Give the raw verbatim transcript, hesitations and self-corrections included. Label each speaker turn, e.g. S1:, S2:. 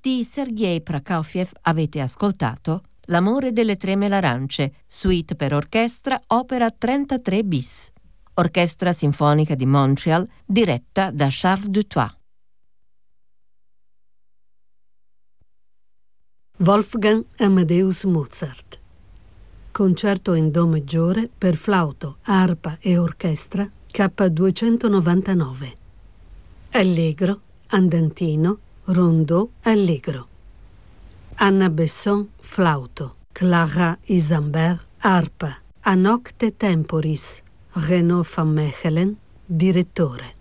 S1: Di Sergei Prokofiev avete ascoltato L'amore delle tre melarance, suite per orchestra, opera trentatré bis. Orchestra Sinfonica di Montreal, diretta da Charles Dutoit.
S2: Wolfgang Amadeus Mozart. Concerto in Do maggiore per flauto, arpa e orchestra K duecentonovantanove. Allegro, andantino, rondò, allegro. Anna Besson, flauto. Clara Isambert, arpa. A nocte temporis. Renaud van Mechelen, direttore.